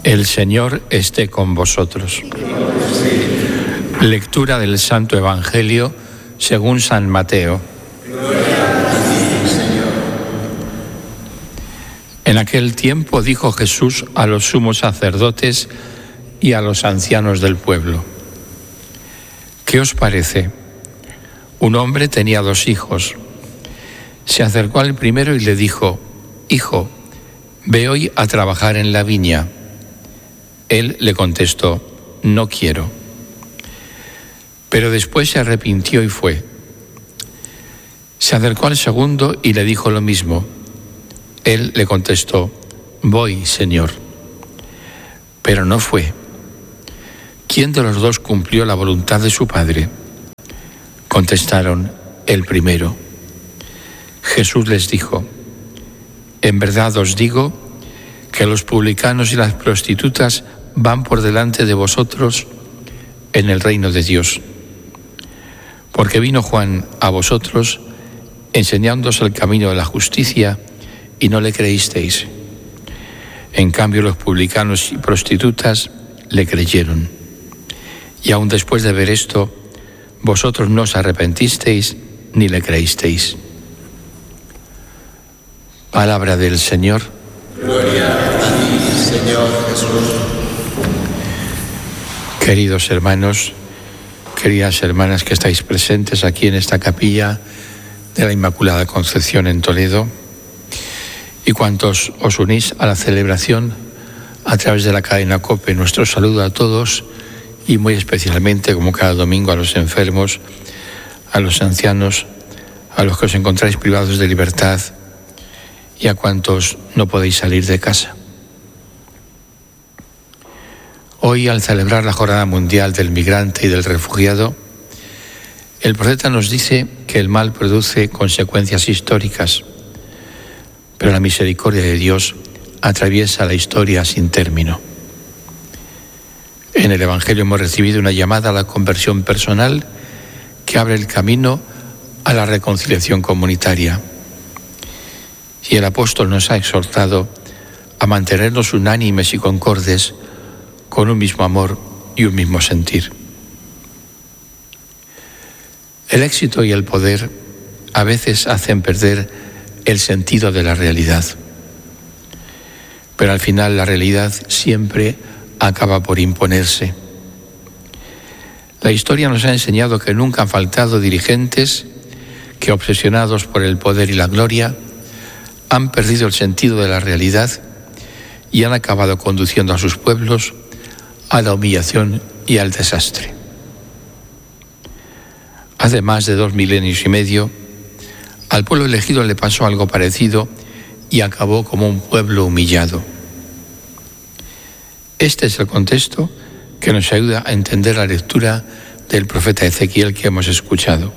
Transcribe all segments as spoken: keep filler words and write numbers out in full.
El Señor esté con vosotros. Lectura del Santo Evangelio según San Mateo. En aquel tiempo dijo Jesús a los sumos sacerdotes y a los ancianos del pueblo: ¿Qué os parece? Un hombre tenía dos hijos. Se acercó al primero y le dijo: Hijo, ve hoy a trabajar en la viña. Él le contestó: No quiero. Pero después se arrepintió y fue. Se acercó al segundo y le dijo lo mismo. Él le contestó: Voy, Señor. Pero no fue. ¿Quién de los dos cumplió la voluntad de su padre? Contestaron: el primero. Jesús les dijo: En verdad os digo que los publicanos y las prostitutas van por delante de vosotros en el reino de Dios. Porque vino Juan a vosotros enseñándoos el camino de la justicia y no le creísteis. En cambio, los publicanos y prostitutas le creyeron. Y aun después de ver esto, vosotros no os arrepentisteis ni le creísteis. Palabra del Señor. Gloria a ti, Señor Jesús. Queridos hermanos, queridas hermanas que estáis presentes aquí en esta capilla de la Inmaculada Concepción en Toledo, y cuantos os unís a la celebración a través de la cadena COPE, nuestro saludo a todos y muy especialmente, como cada domingo, a los enfermos, a los ancianos, a los que os encontráis privados de libertad y a cuantos no podéis salir de casa. Hoy, al celebrar la Jornada Mundial del Migrante y del Refugiado, el profeta nos dice que el mal produce consecuencias históricas, pero la misericordia de Dios atraviesa la historia sin término. En el Evangelio hemos recibido una llamada a la conversión personal que abre el camino a la reconciliación comunitaria. Y el apóstol nos ha exhortado a mantenernos unánimes y concordes con un mismo amor y un mismo sentir. El éxito y el poder a veces hacen perder el sentido de la realidad, pero al final la realidad siempre acaba por imponerse. La historia nos ha enseñado que nunca han faltado dirigentes que, obsesionados por el poder y la gloria, han perdido el sentido de la realidad y han acabado conduciendo a sus pueblos a la humillación y al desastre. Hace más de dos milenios y medio, al pueblo elegido le pasó algo parecido y acabó como un pueblo humillado. Este es el contexto que nos ayuda a entender la lectura del profeta Ezequiel que hemos escuchado.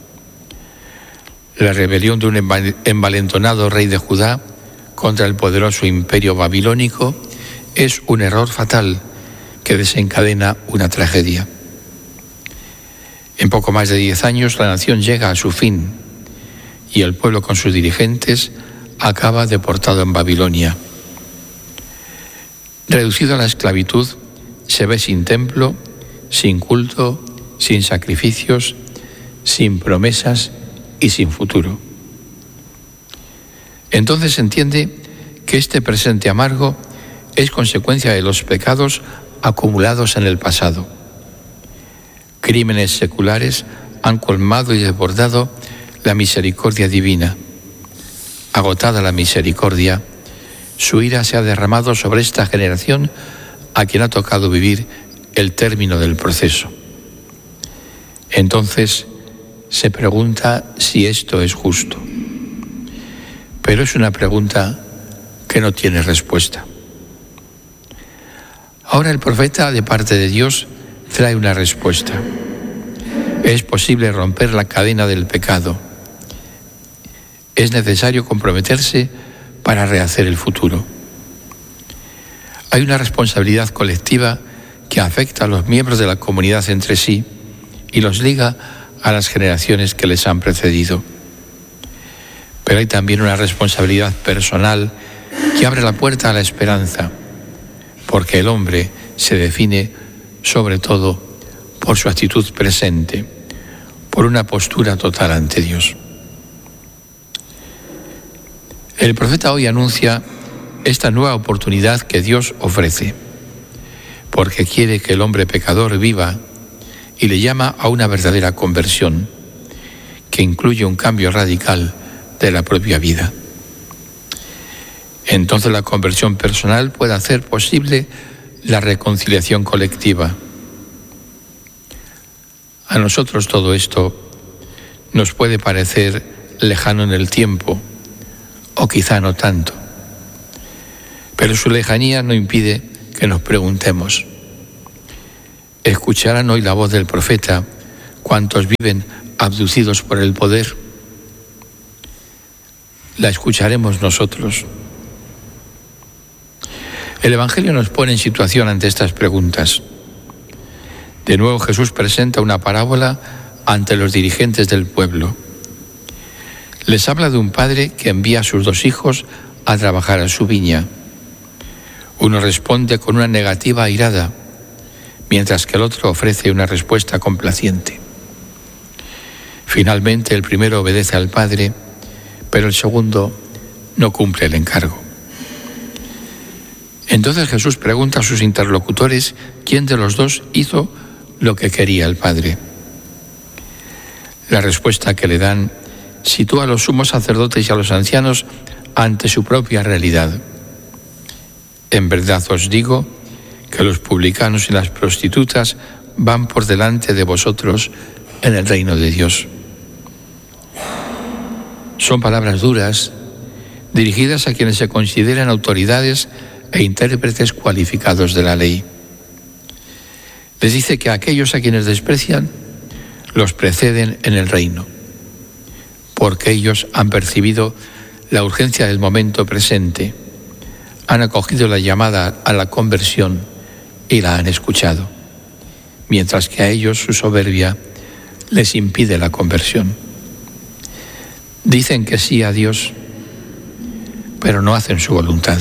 La rebelión de un envalentonado rey de Judá contra el poderoso imperio babilónico es un error fatal que desencadena una tragedia. En poco más de diez años la nación llega a su fin y el pueblo con sus dirigentes acaba deportado en Babilonia. Reducido a la esclavitud, se ve sin templo, sin culto, sin sacrificios, sin promesas y sin futuro. Entonces se entiende que este presente amargo es consecuencia de los pecados acumulados en el pasado. Crímenes seculares han colmado y desbordado la misericordia divina. Agotada la misericordia, su ira se ha derramado sobre esta generación a quien ha tocado vivir el término del proceso. Entonces se pregunta si esto es justo. Pero es una pregunta que no tiene respuesta. Ahora el profeta, de parte de Dios, trae una respuesta. Es posible romper la cadena del pecado. Es necesario comprometerse para rehacer el futuro. Hay una responsabilidad colectiva que afecta a los miembros de la comunidad entre sí y los liga a las generaciones que les han precedido. Pero hay también una responsabilidad personal que abre la puerta a la esperanza, porque el hombre se define sobre todo por su actitud presente, por una postura total ante Dios. El profeta hoy anuncia esta nueva oportunidad que Dios ofrece, porque quiere que el hombre pecador viva y le llama a una verdadera conversión que incluye un cambio radical de la propia vida. Entonces la conversión personal puede hacer posible la reconciliación colectiva. A nosotros todo esto nos puede parecer lejano en el tiempo, o quizá no tanto, pero su lejanía no impide que nos preguntemos: ¿escucharán hoy la voz del profeta cuantos viven abducidos por el poder? ¿La escucharemos nosotros? El Evangelio nos pone en situación ante estas preguntas. De nuevo Jesús presenta una parábola ante los dirigentes del pueblo. Les habla de un padre que envía a sus dos hijos a trabajar a su viña. Uno responde con una negativa airada, mientras que el otro ofrece una respuesta complaciente. Finalmente el primero obedece al padre, pero el segundo no cumple el encargo. Entonces Jesús pregunta a sus interlocutores quién de los dos hizo lo que quería el Padre. La respuesta que le dan sitúa a los sumos sacerdotes y a los ancianos ante su propia realidad. En verdad os digo que los publicanos y las prostitutas van por delante de vosotros en el reino de Dios. Son palabras duras, dirigidas a quienes se consideran autoridades e intérpretes cualificados de la ley. Les dice que a aquellos a quienes desprecian los preceden en el reino, porque ellos han percibido la urgencia del momento presente, han acogido la llamada a la conversión y la han escuchado, mientras que a ellos su soberbia les impide la conversión. Dicen que sí a Dios, pero no hacen su voluntad.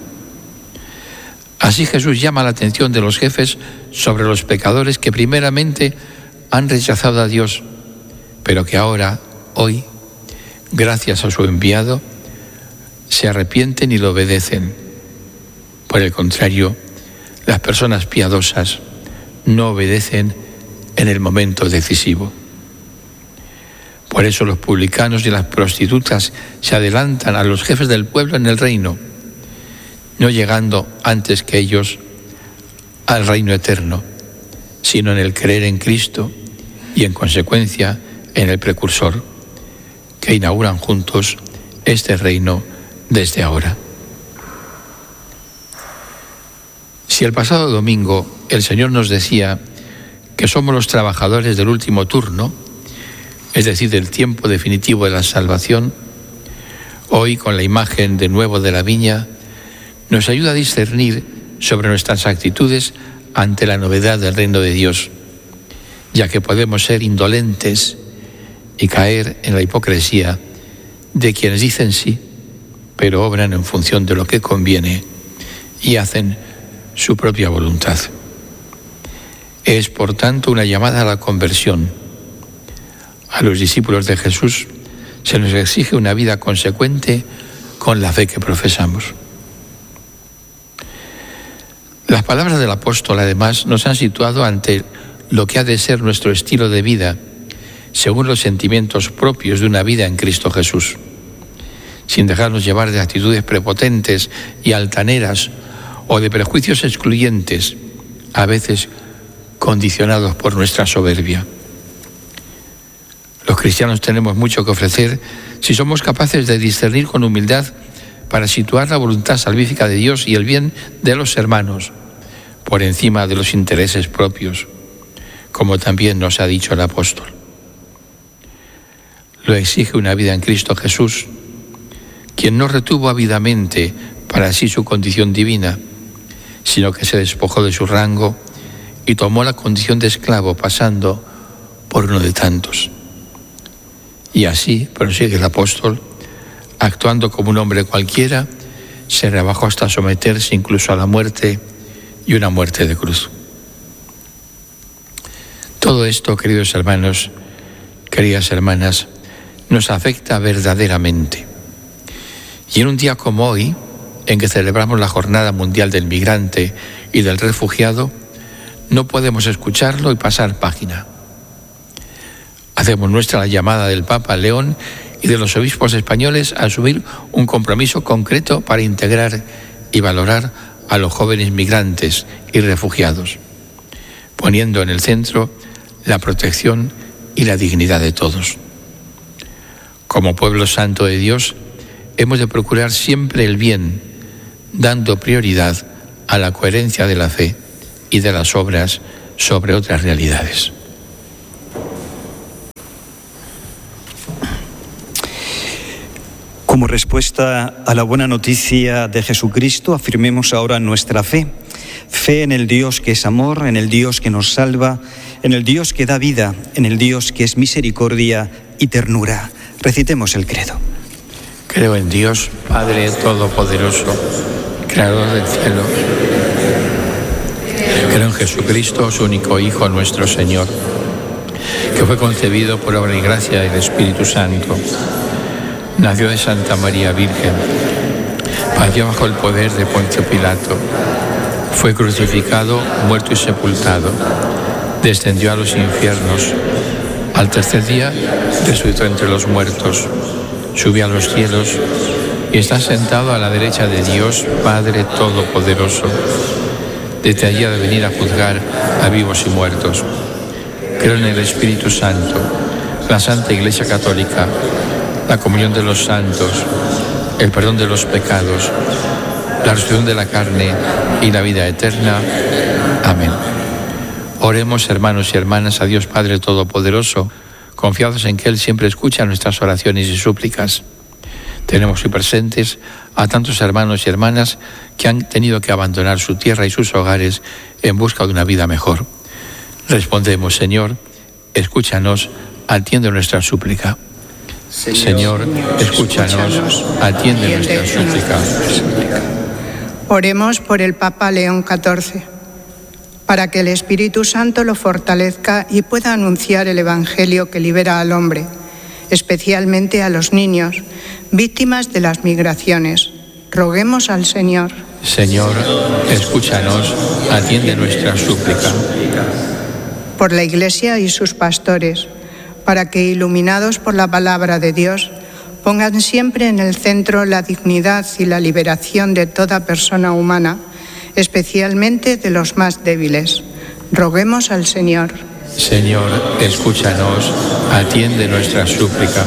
Así Jesús llama la atención de los jefes sobre los pecadores que primeramente han rechazado a Dios, pero que ahora, hoy, gracias a su enviado, se arrepienten y lo obedecen. Por el contrario, las personas piadosas no obedecen en el momento decisivo. Por eso los publicanos y las prostitutas se adelantan a los jefes del pueblo en el reino, no llegando antes que ellos al reino eterno, sino en el creer en Cristo y en consecuencia en el precursor, que inauguran juntos este reino desde ahora. Si el pasado domingo el Señor nos decía que somos los trabajadores del último turno, es decir, del tiempo definitivo de la salvación, hoy con la imagen de nuevo de la viña, nos ayuda a discernir sobre nuestras actitudes ante la novedad del reino de Dios, ya que podemos ser indolentes y caer en la hipocresía de quienes dicen sí, pero obran en función de lo que conviene y hacen su propia voluntad. Es, por tanto, una llamada a la conversión. A los discípulos de Jesús se nos exige una vida consecuente con la fe que profesamos. Las palabras del apóstol, además, nos han situado ante lo que ha de ser nuestro estilo de vida, según los sentimientos propios de una vida en Cristo Jesús, sin dejarnos llevar de actitudes prepotentes y altaneras o de prejuicios excluyentes, a veces condicionados por nuestra soberbia. Los cristianos tenemos mucho que ofrecer si somos capaces de discernir con humildad para situar la voluntad salvífica de Dios y el bien de los hermanos por encima de los intereses propios, como también nos ha dicho el apóstol. Lo exige una vida en Cristo Jesús, quien no retuvo ávidamente para sí su condición divina, sino que se despojó de su rango y tomó la condición de esclavo, pasando por uno de tantos. Y así, prosigue el apóstol, actuando como un hombre cualquiera, se rebajó hasta someterse incluso a la muerte y una muerte de cruz. Todo esto, queridos hermanos, queridas hermanas, nos afecta verdaderamente. Y en un día como hoy, en que celebramos la Jornada Mundial del Migrante y del Refugiado, no podemos escucharlo y pasar página. Hacemos nuestra la llamada del Papa León y de los obispos españoles a asumir un compromiso concreto para integrar y valorar a los jóvenes migrantes y refugiados, poniendo en el centro la protección y la dignidad de todos. Como pueblo santo de Dios, hemos de procurar siempre el bien, dando prioridad a la coherencia de la fe y de las obras sobre otras realidades. Como respuesta a la buena noticia de Jesucristo, afirmemos ahora nuestra fe. Fe en el Dios que es amor, en el Dios que nos salva, en el Dios que da vida, en el Dios que es misericordia y ternura. Recitemos el credo. Creo en Dios, Padre Todopoderoso, Creador del cielo. Creo en Jesucristo, su único Hijo, nuestro Señor, que fue concebido por obra y gracia del Espíritu Santo. Nació de Santa María Virgen, padeció bajo el poder de Poncio Pilato, fue crucificado, muerto y sepultado, descendió a los infiernos, al tercer día resucitó entre los muertos, subió a los cielos y está sentado a la derecha de Dios, Padre Todopoderoso. Desde allí ha de venir a juzgar a vivos y muertos. Creo en el Espíritu Santo, la Santa Iglesia Católica, la comunión de los santos, el perdón de los pecados, la resurrección de la carne y la vida eterna. Amén. Oremos, hermanos y hermanas, a Dios Padre Todopoderoso, confiados en que Él siempre escucha nuestras oraciones y súplicas. Tenemos hoy presentes a tantos hermanos y hermanas que han tenido que abandonar su tierra y sus hogares en busca de una vida mejor. Respondemos, Señor, escúchanos, atiende nuestra súplica. Señor, escúchanos, atiende nuestra súplica. Oremos por el Papa León catorce, para que el Espíritu Santo lo fortalezca y pueda anunciar el Evangelio que libera al hombre, especialmente a los niños, víctimas de las migraciones. Roguemos al Señor. Señor, escúchanos, atiende nuestra súplica. Por la Iglesia y sus pastores, para que, iluminados por la palabra de Dios, pongan siempre en el centro la dignidad y la liberación de toda persona humana, especialmente de los más débiles. Roguemos al Señor. Señor, escúchanos, atiende nuestra súplica.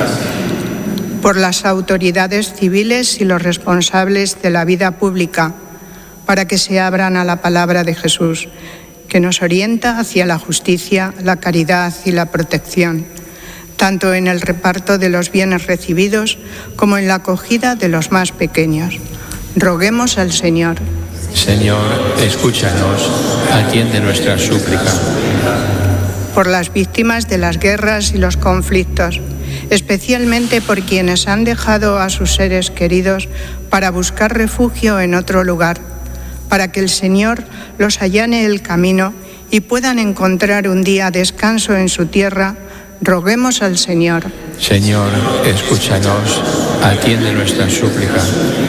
Por las autoridades civiles y los responsables de la vida pública, para que se abran a la palabra de Jesús, que nos orienta hacia la justicia, la caridad y la protección, tanto en el reparto de los bienes recibidos como en la acogida de los más pequeños. Roguemos al Señor. Señor, escúchanos, atiende nuestra súplica. Por las víctimas de las guerras y los conflictos, especialmente por quienes han dejado a sus seres queridos para buscar refugio en otro lugar, para que el Señor los allane el camino y puedan encontrar un día descanso en su tierra, roguemos al Señor. Señor, escúchanos, atiende nuestra súplica.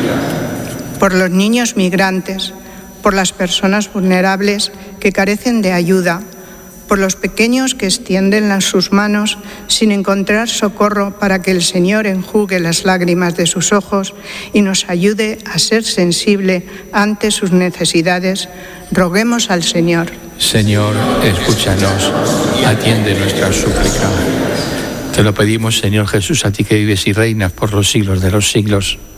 Por los niños migrantes, por las personas vulnerables que carecen de ayuda, por los pequeños que extienden sus manos sin encontrar socorro, para que el Señor enjugue las lágrimas de sus ojos y nos ayude a ser sensible ante sus necesidades, roguemos al Señor. Señor, escúchanos, atiende nuestra súplica. Te lo pedimos, Señor Jesús, a ti que vives y reinas por los siglos de los siglos.